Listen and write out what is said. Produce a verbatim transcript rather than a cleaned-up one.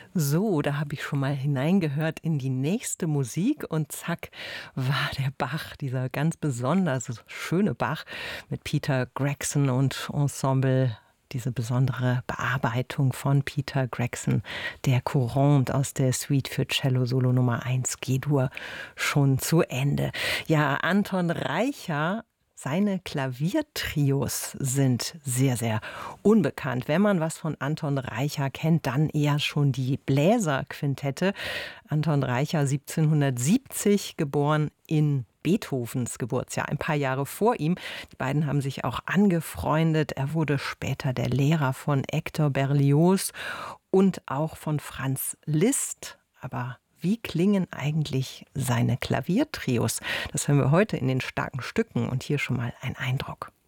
So, da habe ich schon mal hineingehört in die nächste Musik und zack war der Bach, dieser ganz besonders schöne Bach mit Peter Gregson und Ensemble. Diese besondere Bearbeitung von Peter Gregson, der Courante aus der Suite für Cello Solo Nummer eins G-Dur, schon zu Ende. Ja, Anton Reicha, seine Klaviertrios sind sehr, sehr unbekannt. Wenn man was von Anton Reicha kennt, dann eher schon die Bläserquintette. Anton Reicha, siebzehnhundertsiebzig geboren in Beethovens Geburtsjahr, ein paar Jahre vor ihm. Die beiden haben sich auch angefreundet. Er wurde später der Lehrer von Hector Berlioz und auch von Franz Liszt. Aber wie klingen eigentlich seine Klaviertrios? Das hören wir heute in den starken Stücken und hier schon mal ein Eindruck.